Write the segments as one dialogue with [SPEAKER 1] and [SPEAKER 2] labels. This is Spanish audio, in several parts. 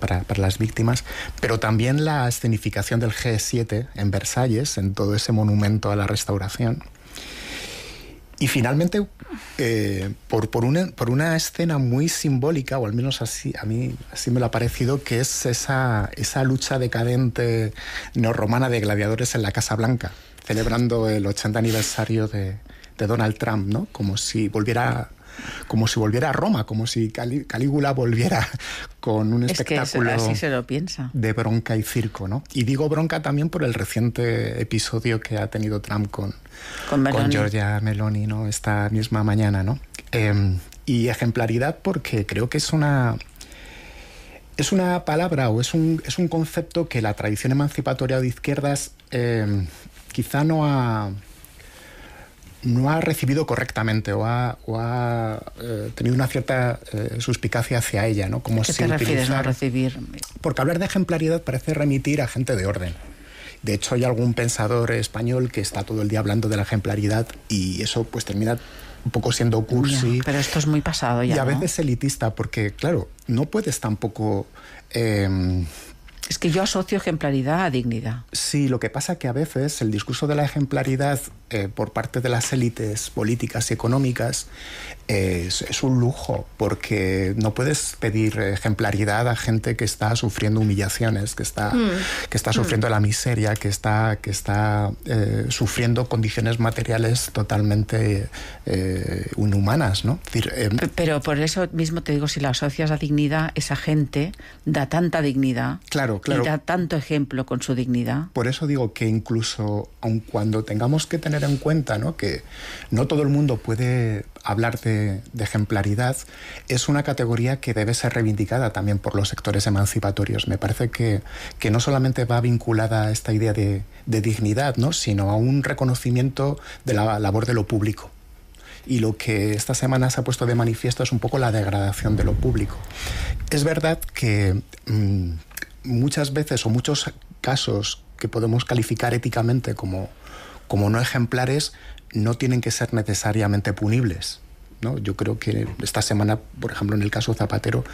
[SPEAKER 1] para las víctimas, pero también la escenificación del G7 en Versalles, en todo ese monumento a la Restauración. Y finalmente, por una escena muy simbólica, o al menos así me lo ha parecido, que es esa lucha decadente neorromana de gladiadores en la Casa Blanca, celebrando el 80 aniversario de Donald Trump, ¿no? Como si volviera a Roma, como si Calígula volviera con un espectáculo
[SPEAKER 2] así se lo piensa,
[SPEAKER 1] de bronca y circo, ¿no? Y digo bronca también por el reciente episodio que ha tenido Trump con Giorgia Meloni, ¿no? Esta misma mañana, ¿no? Y ejemplaridad porque creo que es una palabra o es un concepto que la tradición emancipatoria de izquierdas quizá no ha recibido correctamente o ha tenido una cierta suspicacia hacia ella, ¿no? Como
[SPEAKER 2] ¿Qué te refieres a no recibir?
[SPEAKER 1] Porque hablar de ejemplaridad parece remitir a gente de orden. De hecho, hay algún pensador español que está todo el día hablando de la ejemplaridad y eso pues termina un poco siendo cursi.
[SPEAKER 2] Pero esto es muy pasado ya,
[SPEAKER 1] y a veces elitista, porque claro, no puedes tampoco...
[SPEAKER 2] Es que yo asocio ejemplaridad a dignidad.
[SPEAKER 1] Sí, lo que pasa que a veces el discurso de la ejemplaridad por parte de las élites políticas y económicas es un lujo, porque no puedes pedir ejemplaridad a gente que está sufriendo humillaciones, que está sufriendo la miseria, que está sufriendo condiciones materiales totalmente inhumanas, ¿no? Es decir,
[SPEAKER 2] pero por eso mismo te digo, si la asocias a dignidad, esa gente da tanta dignidad.
[SPEAKER 1] Claro.
[SPEAKER 2] Y da tanto ejemplo con su dignidad.
[SPEAKER 1] Por eso digo que incluso aun cuando tengamos que tener en cuenta, ¿no?, que no todo el mundo puede hablar de ejemplaridad, es una categoría que debe ser reivindicada también por los sectores emancipatorios. Me parece que no solamente va vinculada a esta idea de dignidad, ¿no?, sino a un reconocimiento de la labor de lo público. Y lo que esta semana se ha puesto de manifiesto es un poco la degradación de lo público. Es verdad que muchas veces o muchos casos que podemos calificar éticamente como no ejemplares no tienen que ser necesariamente punibles, ¿no? Yo creo que esta semana, por ejemplo, en el caso Zapatero,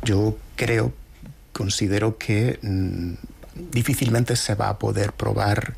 [SPEAKER 1] considero que difícilmente se va a poder probar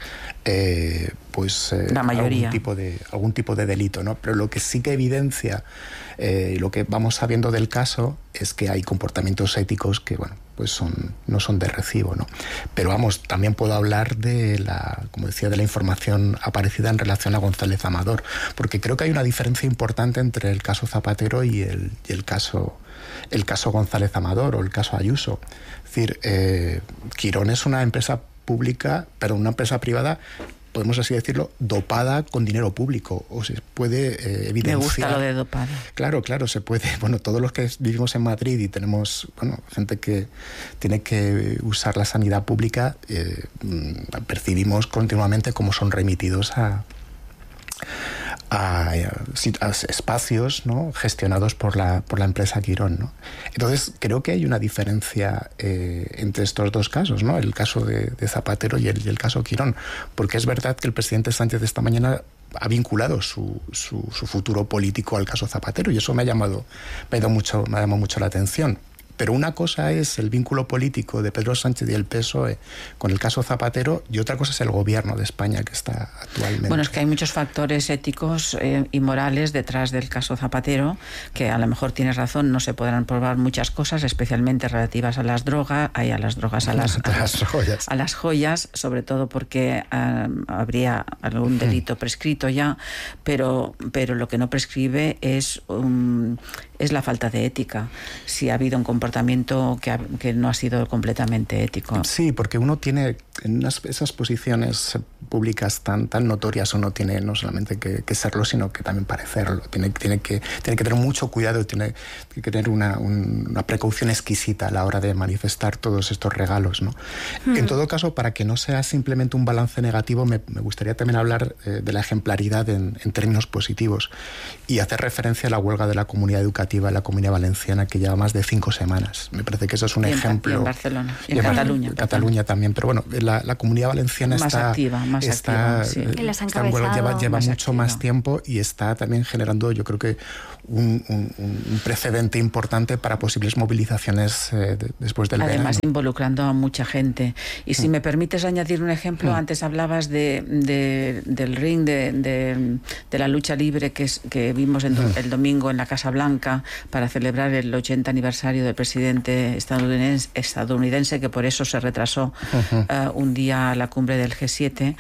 [SPEAKER 2] la mayoría.
[SPEAKER 1] algún tipo de delito, ¿no? Pero lo que sí que evidencia lo que vamos sabiendo del caso es que hay comportamientos éticos que, bueno, pues no son de recibo, ¿no? Pero vamos, también puedo hablar como decía, de la información aparecida en relación a González Amador, porque creo que hay una diferencia importante entre el caso Zapatero y el caso González Amador o el caso Ayuso. Es decir, Quirón es una empresa pública, pero una empresa privada, podemos así decirlo, dopada con dinero público. O se puede evidenciar...
[SPEAKER 2] Me gusta lo de dopada.
[SPEAKER 1] Claro, se puede. Bueno, todos los que vivimos en Madrid y tenemos gente que tiene que usar la sanidad pública, percibimos continuamente cómo son remitidos a espacios, ¿no?, gestionados por la empresa Quirón, ¿no? Entonces creo que hay una diferencia entre estos dos casos, ¿no?, el caso de Zapatero y el caso Quirón, porque es verdad que el presidente Sánchez esta mañana ha vinculado su futuro político al caso Zapatero y eso me ha llamado mucho la atención. Pero una cosa es el vínculo político de Pedro Sánchez y el PSOE con el caso Zapatero y otra cosa es el gobierno de España que está actualmente.
[SPEAKER 2] Bueno, es que hay muchos factores éticos y morales detrás del caso Zapatero, que a lo mejor tienes razón, no se podrán probar muchas cosas, especialmente relativas a las drogas, a las joyas, sobre todo porque habría algún delito prescrito ya, pero lo que no prescribe es la falta de ética. Si ha habido un comportamiento que no ha sido completamente ético.
[SPEAKER 1] Sí, porque uno tiene en esas posiciones públicas tan notorias, uno tiene no solamente que serlo, sino que también parecerlo. Tiene que tener mucho cuidado, tiene que tener una precaución exquisita a la hora de manifestar todos estos regalos, ¿no? En todo caso, para que no sea simplemente un balance negativo, me gustaría también hablar de la ejemplaridad en términos positivos y hacer referencia a la huelga de la comunidad educativa legislativa en la Comunidad Valenciana que lleva más de 5 semanas. Me parece que eso es un ejemplo.
[SPEAKER 2] Y en Barcelona, y en Cataluña.
[SPEAKER 1] Cataluña también, pero bueno, la Comunidad Valenciana
[SPEAKER 2] más activa, sí.
[SPEAKER 1] Lleva mucho más tiempo y está también generando, yo creo que un precedente importante para posibles movilizaciones después del verano.
[SPEAKER 2] Además, involucrando a mucha gente. Y si me permites añadir un ejemplo, antes hablabas del ring, de la lucha libre que vimos el domingo en la Casa Blanca para celebrar el 80 aniversario del presidente estadounidense, que por eso se retrasó un día a la cumbre del G7.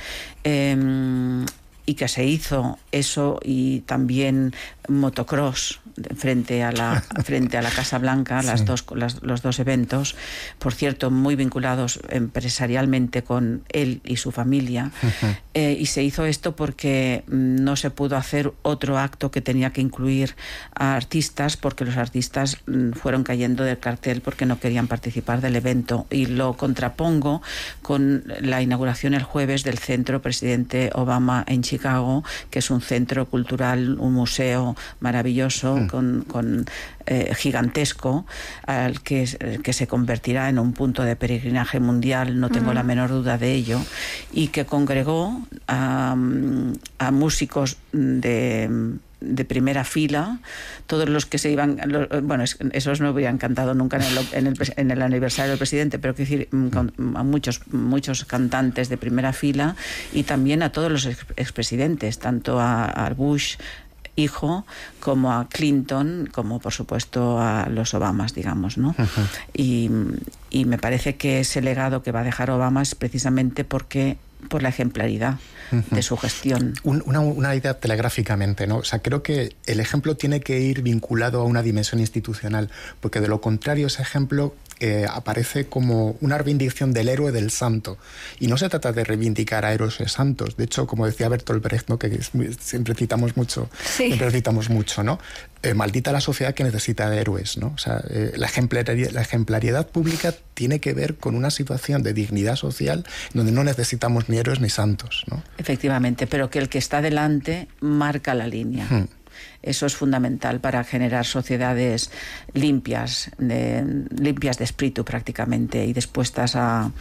[SPEAKER 2] Y que se hizo eso, y también motocross frente a la Casa Blanca, los dos eventos, por cierto, muy vinculados empresarialmente con él y su familia. Y se hizo esto porque no se pudo hacer otro acto que tenía que incluir a artistas, porque los artistas fueron cayendo del cartel porque no querían participar del evento. Y lo contrapongo con la inauguración el jueves del Centro Presidente Obama en Chicago, que es un centro cultural, un museo maravilloso, gigantesco, al que se convertirá en un punto de peregrinaje mundial, no tengo la menor duda de ello, y que congregó a músicos de primera fila, todos los que se iban, bueno, esos no hubieran cantado nunca en el aniversario del presidente, pero quiero decir, a muchos cantantes de primera fila, y también a todos los expresidentes, tanto a Bush hijo, como a Clinton, como por supuesto a los Obamas, digamos, ¿no? Y me parece que ese legado que va a dejar Obama es precisamente por la ejemplaridad de su gestión.
[SPEAKER 1] Una idea telegráficamente, ¿no? O sea, creo que el ejemplo tiene que ir vinculado a una dimensión institucional, porque de lo contrario ese ejemplo aparece como una reivindicación del héroe del santo. Y no se trata de reivindicar a héroes santos. De hecho, como decía Bertolt Brecht, ¿no? Que siempre citamos mucho, ¿no? Maldita la sociedad que necesita de héroes, ¿no? O sea, la ejemplaridad pública tiene que ver con una situación de dignidad social donde no necesitamos ni héroes ni santos, ¿no?
[SPEAKER 2] Efectivamente, pero que el que está delante marca la línea. Eso es fundamental para generar sociedades limpias de espíritu prácticamente, y dispuestas a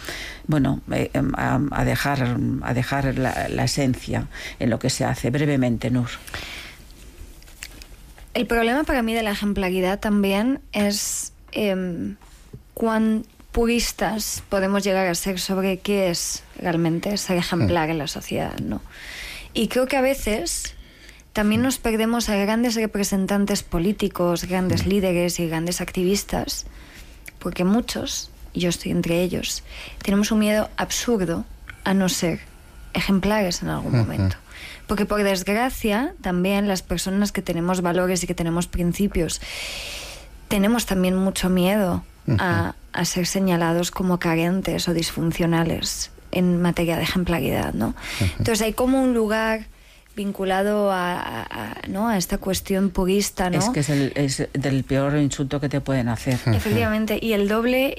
[SPEAKER 2] dejar la esencia en lo que se hace. Brevemente, Nur.
[SPEAKER 3] El problema para mí de la ejemplaridad también es cuán puristas podemos llegar a ser sobre qué es realmente ser ejemplar en la sociedad, ¿no? Y creo que a veces también nos perdemos a grandes representantes políticos, grandes líderes y grandes activistas, porque muchos, y yo estoy entre ellos, tenemos un miedo absurdo a no ser ejemplares en algún momento. Porque por desgracia también las personas que tenemos valores y que tenemos principios tenemos también mucho miedo a ser señalados como carentes o disfuncionales en materia de ejemplaridad, ¿no? Entonces hay como un lugar vinculado a esta cuestión purista, ¿no?
[SPEAKER 2] Es que es del peor insulto que te pueden hacer.
[SPEAKER 3] Efectivamente, y el doble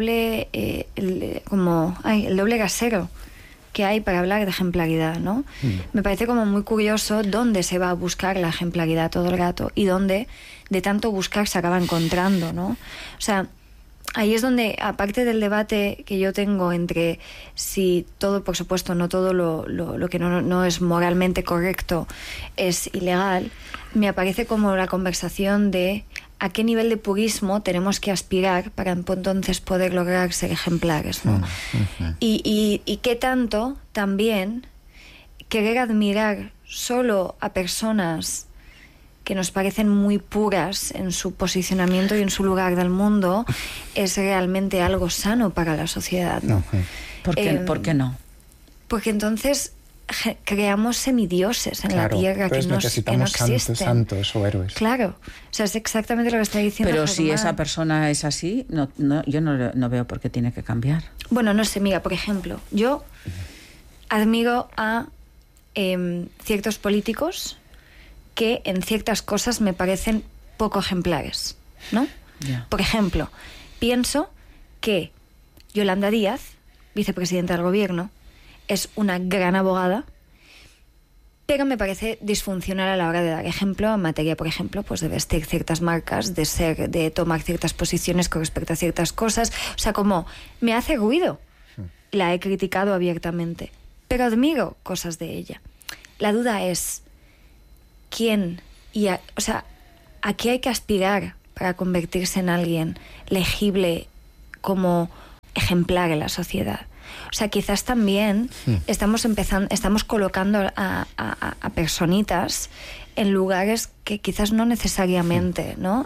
[SPEAKER 3] gasero que hay para hablar de ejemplaridad, ¿no? Me parece como muy curioso dónde se va a buscar la ejemplaridad todo el rato y dónde de tanto buscar se acaba encontrando, ¿no? O sea, ahí es donde, aparte del debate que yo tengo entre si todo, por supuesto, no todo lo que no es moralmente correcto es ilegal, me aparece como la conversación de a qué nivel de purismo tenemos que aspirar para entonces poder lograr ser ejemplares, ¿no? Y qué tanto también querer admirar solo a personas que nos parecen muy puras en su posicionamiento y en su lugar del mundo es realmente algo sano para la sociedad, ¿no?
[SPEAKER 2] ¿Por qué no?
[SPEAKER 3] Porque entonces creamos semidioses en la tierra que no existen.
[SPEAKER 1] Santos o héroes.
[SPEAKER 3] Claro, o sea, es exactamente lo que está diciendo
[SPEAKER 2] Pero
[SPEAKER 3] Germán.
[SPEAKER 2] si esa persona es así, yo no veo por qué tiene que cambiar.
[SPEAKER 3] Bueno, no sé, mira, por ejemplo, yo admiro a ciertos políticos que en ciertas cosas me parecen poco ejemplares, ¿no?
[SPEAKER 2] Yeah.
[SPEAKER 3] Por ejemplo, pienso que Yolanda Díaz, vicepresidenta del gobierno, es una gran abogada, pero me parece disfuncional a la hora de dar ejemplo en materia, por ejemplo, pues de vestir ciertas marcas, de tomar ciertas posiciones con respecto a ciertas cosas. O sea, como me hace ruido. La he criticado abiertamente, pero admiro cosas de ella. La duda es quién a qué hay que aspirar para convertirse en alguien legible como ejemplar en la sociedad. O sea, quizás también estamos colocando a personitas en lugares que quizás no necesariamente, ¿no?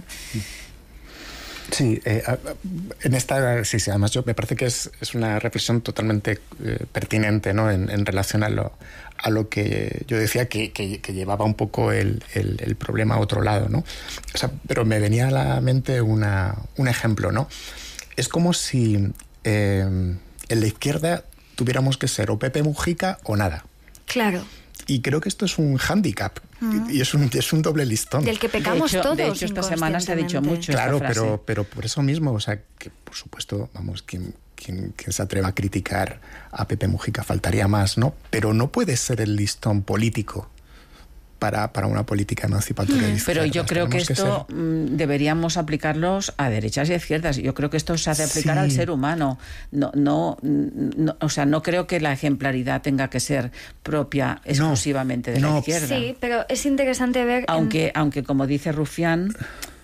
[SPEAKER 1] Sí, en esta, sí, además me parece que es una reflexión totalmente pertinente, ¿no? En relación a lo que yo decía que llevaba un poco el problema a otro lado, ¿no? O sea, pero me venía a la mente un ejemplo, ¿no? Es como si en la izquierda tuviéramos que ser o Pepe Mujica o nada.
[SPEAKER 3] Claro.
[SPEAKER 1] Y creo que esto es un hándicap y es un doble listón.
[SPEAKER 3] Del que pecamos todos.
[SPEAKER 2] De hecho, esta semana se ha dicho mucho.
[SPEAKER 1] Claro,
[SPEAKER 2] esta frase.
[SPEAKER 1] pero por eso mismo, o sea, que por supuesto, vamos, quien se atreva a criticar a Pepe Mujica faltaría más, ¿no? Pero no puede ser el listón político para una política emancipatoria.
[SPEAKER 2] Pero yo creo que esto deberíamos aplicarlos a derechas y a izquierdas. Yo creo que esto se ha de aplicar al ser humano. No, o sea, no creo que la ejemplaridad tenga que ser propia exclusivamente de la izquierda.
[SPEAKER 3] Sí, pero es interesante ver...
[SPEAKER 2] Aunque como dice Rufián,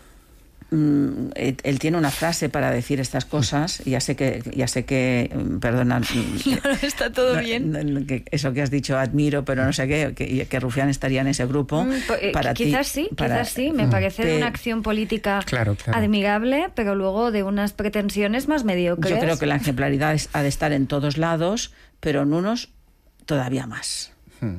[SPEAKER 2] él tiene una frase para decir estas cosas. Ya sé que perdona,
[SPEAKER 3] no, está todo bien,
[SPEAKER 2] eso que has dicho admiro, pero no sé qué, que Rufián estaría en ese grupo.
[SPEAKER 3] Quizás sí, me parece una acción política admirable, pero luego de unas pretensiones más mediocres.
[SPEAKER 2] Yo creo que la ejemplaridad ha de estar en todos lados, pero en unos todavía más.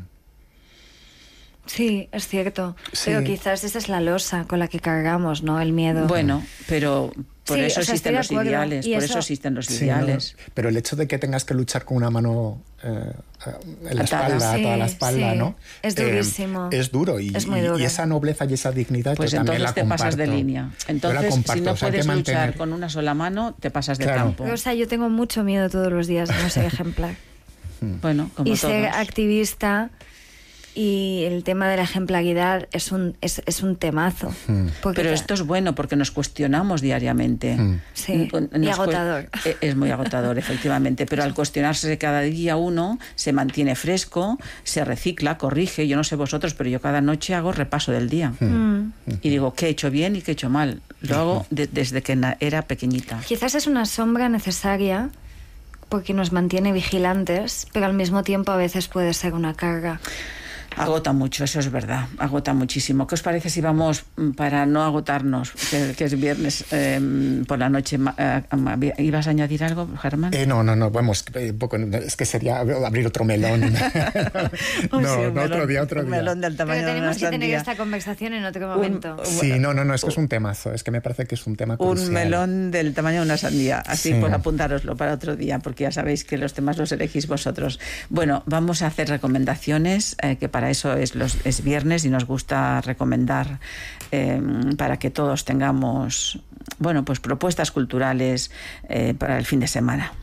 [SPEAKER 3] Sí, es cierto. Sí. Pero quizás esa es la losa con la que cargamos, ¿no? El miedo.
[SPEAKER 2] Bueno, pero por eso existen los ideales. Por eso existen los ideales.
[SPEAKER 1] No, pero el hecho de que tengas que luchar con una mano en la espalda, toda la espalda, ¿no?
[SPEAKER 3] Es durísimo.
[SPEAKER 1] Es duro.
[SPEAKER 3] Es muy duro.
[SPEAKER 1] Y esa nobleza y esa dignidad
[SPEAKER 2] pues
[SPEAKER 1] yo también la comparto.
[SPEAKER 2] Pues entonces te pasas de línea. Entonces, si no puedes luchar con una sola mano, te pasas de campo.
[SPEAKER 3] Pero, o sea, yo tengo mucho miedo todos los días de no ser ejemplar.
[SPEAKER 2] Bueno, como
[SPEAKER 3] y
[SPEAKER 2] todos.
[SPEAKER 3] Ser activista... Y el tema de la ejemplaridad es un temazo.
[SPEAKER 2] Pero esto es bueno porque nos cuestionamos diariamente.
[SPEAKER 3] Sí, y agotador.
[SPEAKER 2] Es muy agotador, efectivamente. Pero al cuestionarse cada día uno, se mantiene fresco, se recicla, corrige. Yo no sé vosotros, pero yo cada noche hago repaso del día. Y digo, ¿qué he hecho bien y qué he hecho mal? Lo hago desde que era pequeñita.
[SPEAKER 3] Quizás es una sombra necesaria porque nos mantiene vigilantes, pero al mismo tiempo a veces puede ser una carga.
[SPEAKER 2] Agota mucho, eso es verdad, agota muchísimo. ¿Qué os parece si vamos, para no agotarnos, que es viernes por la noche? ¿Ibas a añadir algo, Germán?
[SPEAKER 1] No, vamos, es que sería abrir otro melón. Otro día.
[SPEAKER 2] Un melón del tamaño
[SPEAKER 3] Pero tenemos
[SPEAKER 2] de una
[SPEAKER 3] que tener esta conversación en otro momento.
[SPEAKER 1] Sí, es que es un temazo, es que me parece que es un tema crucial.
[SPEAKER 2] Un melón del tamaño de una sandía, así pues apuntároslo para otro día, porque ya sabéis que los temas los elegís vosotros. Bueno, vamos a hacer recomendaciones, que para eso es viernes y nos gusta recomendar para que todos tengamos, bueno, pues propuestas culturales para el fin de semana.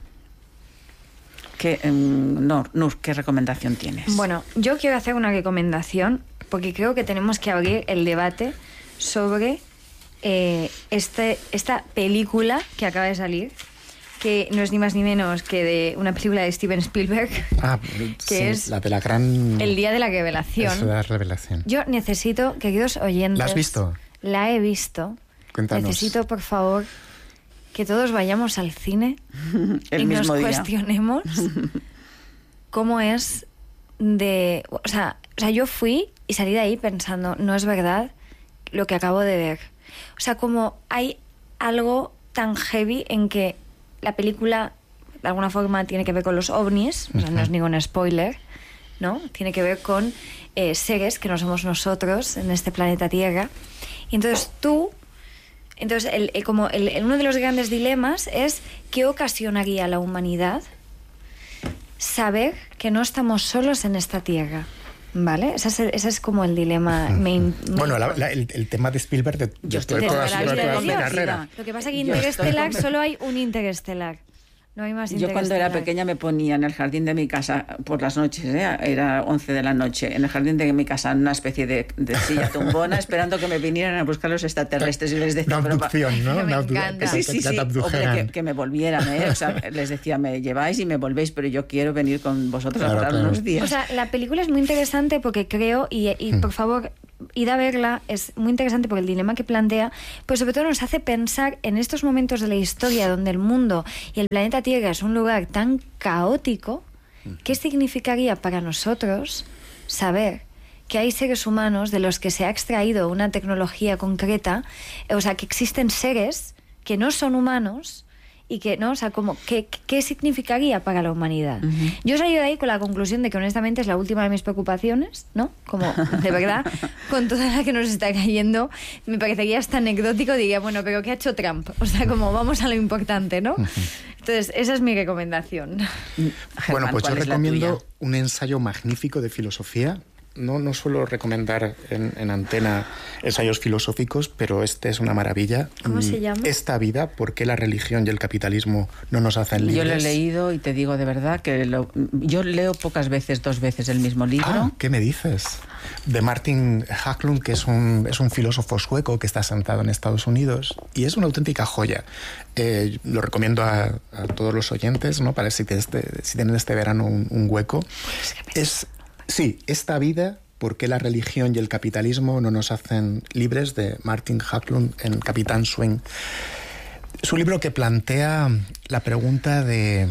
[SPEAKER 2] Nur, ¿qué recomendación tienes?
[SPEAKER 3] Bueno, yo quiero hacer una recomendación porque creo que tenemos que abrir el debate sobre esta película que acaba de salir, que no es ni más ni menos que de una película de Steven Spielberg, que es
[SPEAKER 1] la de la gran...
[SPEAKER 3] El día de la revelación.
[SPEAKER 1] Es la revelación.
[SPEAKER 3] Yo necesito, queridos oyentes...
[SPEAKER 1] ¿La has visto?
[SPEAKER 3] La he visto.
[SPEAKER 1] Cuéntanos.
[SPEAKER 3] Necesito, por favor, que todos vayamos al cine
[SPEAKER 2] y
[SPEAKER 3] nos cuestionemos cómo es de... O sea, yo fui y salí de ahí pensando, no es verdad lo que acabo de ver. O sea, como hay algo tan heavy en que la película, de alguna forma, tiene que ver con los ovnis, o sea, no es ningún spoiler, ¿no? Tiene que ver con seres que no somos nosotros en este planeta Tierra. Y entonces uno de los grandes dilemas es ¿qué ocasionaría a la humanidad saber que no estamos solos en esta Tierra? ¿Vale? Ese es como el dilema main.
[SPEAKER 1] Bueno, el tema de Spielberg de toda su carrera.
[SPEAKER 3] Lo que pasa es que Interestelar, solo hay un Interestelar. No hay más
[SPEAKER 2] Yo cuando era pequeña me ponía en el jardín de mi casa por las noches, era 11 de la noche, en el jardín de mi casa, en una especie de silla tumbona, esperando que me vinieran a buscar los extraterrestres y les decía...
[SPEAKER 1] Una abducción, ¿no?
[SPEAKER 3] Me encanta.
[SPEAKER 2] Sí, hombre, que me volvieran, O sea, les decía, me lleváis y me volvéis, pero yo quiero venir con vosotros a pasar unos días.
[SPEAKER 3] O sea, la película es muy interesante porque creo, y por favor... id a verla, es muy interesante porque el dilema que plantea, pues sobre todo nos hace pensar en estos momentos de la historia donde el mundo y el planeta Tierra es un lugar tan caótico, ¿qué significaría para nosotros saber que hay seres humanos de los que se ha extraído una tecnología concreta, o sea, que existen seres que no son humanos y que, ¿no? O sea, como, ¿qué significaría para la humanidad? Uh-huh. Yo salí de ahí con la conclusión de que honestamente es la última de mis preocupaciones, ¿no? Como, de verdad, con toda la que nos está cayendo, me parecería hasta anecdótico, diría, bueno, pero ¿qué ha hecho Trump? O sea, como vamos a lo importante, ¿no? Uh-huh. Entonces, esa es mi recomendación.
[SPEAKER 1] Germán, bueno, pues yo recomiendo un ensayo magnífico de filosofía. No suelo recomendar en antena ensayos filosóficos, pero este es una maravilla.
[SPEAKER 3] ¿Cómo se llama?
[SPEAKER 1] Esta vida, ¿por qué la religión y el capitalismo no nos hacen libres?
[SPEAKER 2] Yo lo he leído y te digo de verdad que yo leo pocas veces, 2 veces el mismo libro.
[SPEAKER 1] Ah, ¿qué me dices? De Martin Haglund, que es un filósofo sueco que está sentado en Estados Unidos y es una auténtica joya. Lo recomiendo a todos los oyentes, ¿no? Para si tienen este verano un hueco. Sí, esta vida, ¿por qué la religión y el capitalismo no nos hacen libres?, de Martin Haglund en Capitán Swing. Es un libro que plantea la pregunta de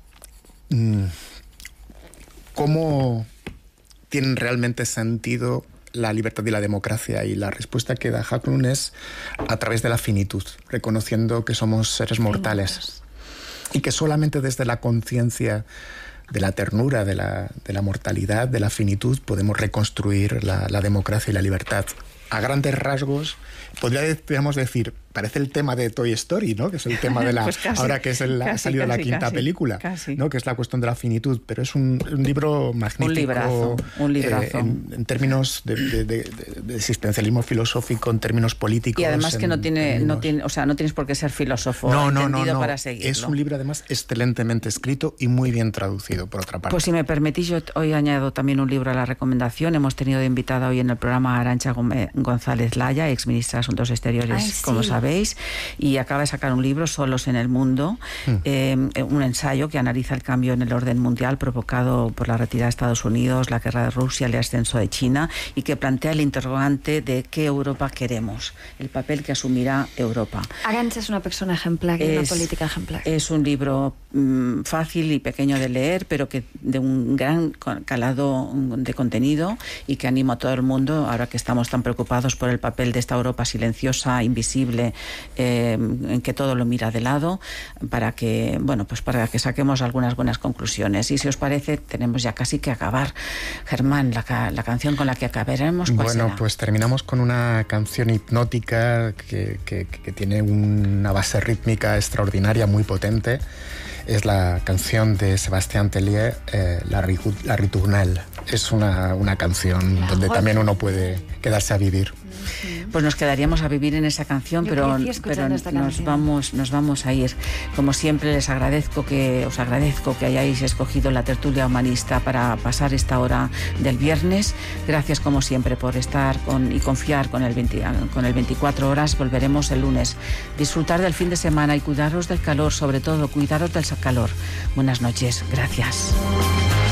[SPEAKER 1] cómo tienen realmente sentido la libertad y la democracia, y la respuesta que da Haglund es a través de la finitud, reconociendo que somos seres mortales y que solamente desde la conciencia de la ternura, de la mortalidad, de la finitud, podemos reconstruir la democracia y la libertad. A grandes rasgos, podríamos decir, parece el tema de Toy Story, ¿no? Que es el tema de la... Pues casi, ahora que ha salido la quinta película, ¿no? Que es la cuestión de la finitud, pero es un libro magnífico.
[SPEAKER 2] Un librazo.
[SPEAKER 1] En términos de existencialismo filosófico, en términos políticos.
[SPEAKER 2] Y además que no tienes por qué ser filósofo entendido para seguirlo.
[SPEAKER 1] Es un libro además excelentemente escrito y muy bien traducido, por otra parte.
[SPEAKER 2] Pues si me permitís, yo hoy añado también un libro a la recomendación. Hemos tenido de invitada hoy en el programa a Arantxa González Laya, exministra de Asuntos Exteriores, como sabéis, y acaba de sacar un libro, Solos en el Mundo, un ensayo que analiza el cambio en el orden mundial provocado por la retirada de Estados Unidos, la guerra de Rusia, el ascenso de China, y que plantea el interrogante de qué Europa queremos, el papel que asumirá Europa.
[SPEAKER 3] Arantxa es una persona ejemplar, una política ejemplar.
[SPEAKER 2] Es un libro fácil y pequeño de leer, pero que de un gran calado de contenido, y que animo a todo el mundo, ahora que estamos tan preocupados por el papel de esta Europa silenciosa, invisible, en que todo lo mira de lado, para que saquemos algunas buenas conclusiones. Y si os parece, tenemos ya casi que acabar. Germán, la canción con la que acabaremos, ¿cuál será?
[SPEAKER 1] Pues terminamos con una canción hipnótica que tiene una base rítmica extraordinaria, muy potente. Es la canción de Sébastien Tellier, La Ritournelle. Es una canción donde también uno puede quedarse a vivir.
[SPEAKER 2] Pues nos quedaríamos a vivir en esa canción, pero nos vamos a ir. Como siempre, os agradezco que hayáis escogido la tertulia humanista para pasar esta hora del viernes. Gracias, como siempre, por estar y confiar con el 24 horas. Volveremos el lunes. Disfrutar del fin de semana y cuidaros del calor, sobre todo, cuidaros del calor. Buenas noches. Gracias.